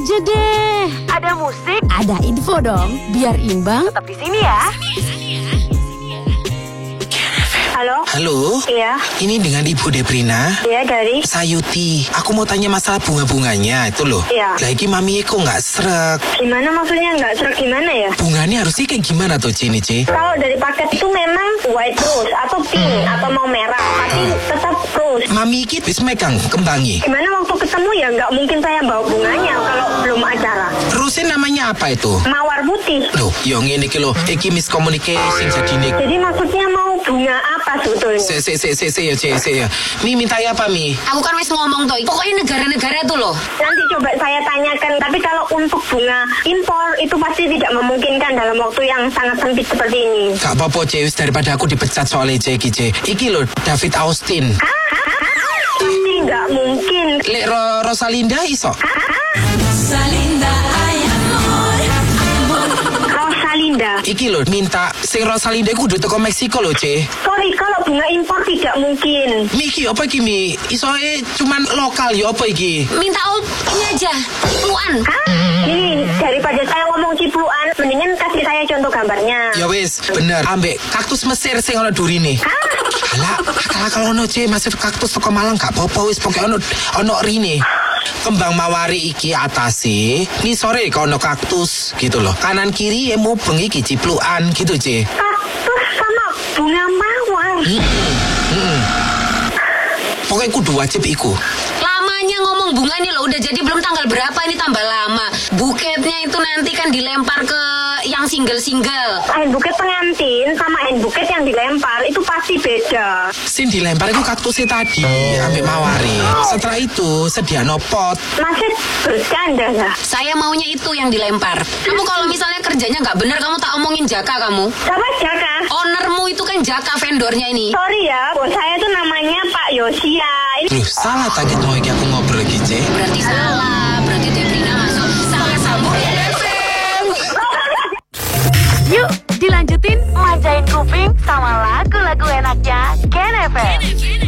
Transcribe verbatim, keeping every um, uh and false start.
aja deh. Ada musik, Ada info dong, biar imbang. tetap di sini ya. Halo? Halo, Iya, ini dengan Ibu Debrina. iya dari. Sayuti, aku mau tanya masalah bunga-bunganya itu loh. Iya. Lagi mami kok nggak srek. Gimana maksudnya nggak serak gimana ya? Bunganya harusnya kayak gimana tuh, Ci, ini, Ci? Kalau dari paket itu memang white rose atau pink atau mau merah, tapi tetap rose. Mami iki wis megang kembangi. Gimana waktu ketemu ya nggak mungkin saya bawa bunganya kalau belum acara. Terusnya namanya apa itu? Mawar putih. Loh, yang ini iki lho, iki miscommunication jadi nih. Jadi maksudnya mau bunga apa sebetulnya? Se se se se se ya, Ce, se ya. Mi minta apa, Mi? Aku kan wis ngomong toh, pokoknya negara-negara tuh loh. Nanti coba saya tanyakan, tapi kalau untuk bunga impor itu pasti tidak memungkinkan dalam waktu yang sangat sempit seperti ini. Gak apa-apa, Ce, wis daripada aku dipecat soalnya, Ce, iki, Ce. Iki lho, David Austin. Pasti nggak mungkin. Lek Ro- Rosalinda iso. Rosalinda. Iki lho, minta sing Rosalinda iku kudu teko Meksiko lho, Ce. Sorry, kalau bunga impor tidak mungkin. Mi iki apa iki, Mi? Isoe cuman lokal ya apa iki? Minta oh ini aja, cipluan. Ini daripada saya ngomong cipluan, mendingan kasih saya contoh gambarnya. Ya wis, bener. Ambek kaktus Mesir sing ana durine. Alah, kalau kalau ono, Ce, masih kaktus teko Malang gak apa-apa wis, pokoke ono ono rine. Kembang mawari iki atase, ngisore kok ono kaktus gitu loh. Kanan kiri ya mubeng iki ciplukan gitu, Ce. Kaktus sama bunga mawar. Pokoknya kudu wajib iku. Lamanya ngomong bunga nih loh, udah jadi belum tanggal berapa ini tambah lama. Buketnya itu nanti kan dilempar ke yang single-single. Hand buket pengantin sama hand buket yang dilempar itu pasti beda. Sin dilempar itu kaktusnya tadi, ambek mawari. Setelah itu sediano pot. Masih bercanda ya? Saya maunya itu yang dilempar. Kamu kalau misalnya kerjanya nggak bener, kamu tak omongin Jaka kamu. Sama Jaka. Ownermu itu kan Jaka vendornya ini. Sorry ya, bos saya tuh namanya Pak Yosia. Ini Loh, salah tadi mau iki aku ngobrol iki, Ce. Berarti salah, berarti Debrina masuk salah sambung. Yuk, dilanjutin. manjain kuping sama lagu-lagu enaknya Gen F M.